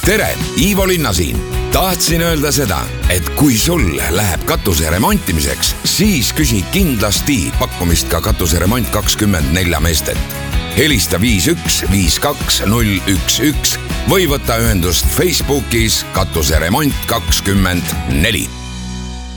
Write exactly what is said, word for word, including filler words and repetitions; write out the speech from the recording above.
tere, Ivo Linna siin. Tahtsin öelda seda, et kui sul läheb katuse remontimiseks, siis küsi kindlasti pakkumist ka katuseremont kakskümmend nelja meestelt. Helista viis üks viis kaks null üks üks või võta ühendust Facebookis katuseremont kakskümmend neli.